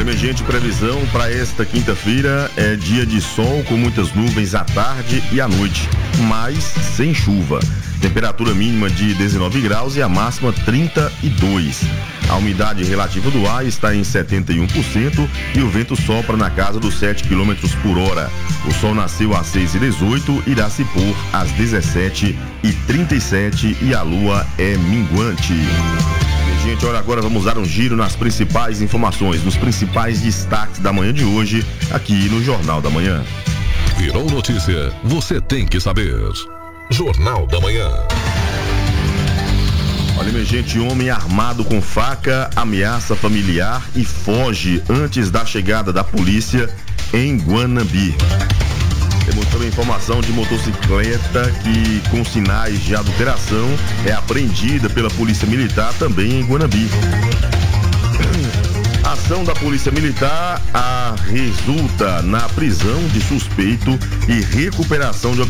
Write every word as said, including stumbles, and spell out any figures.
minha gente, previsão para esta quinta-feira é dia de sol com muitas nuvens à tarde e à noite, mas sem chuva. Temperatura mínima de dezenove graus e a máxima trinta e dois. A umidade relativa do ar está em setenta e um por cento e o vento sopra na casa dos sete quilômetros por hora. O sol nasceu às seis e dezoito, irá se pôr às dezessete e trinta e sete e a lua é minguante. Gente, olha, agora vamos dar um giro nas principais informações, nos principais destaques da manhã de hoje, aqui no Jornal da Manhã. Virou notícia, você tem que saber. Jornal da Manhã. Olha, minha gente, homem armado com faca ameaça familiar e foge antes da chegada da polícia em Guanambi. Temos também informação de motocicleta que, com sinais de adulteração, é apreendida pela Polícia Militar também em Guanambi. A ação da Polícia Militar a, resulta na prisão de suspeito e recuperação de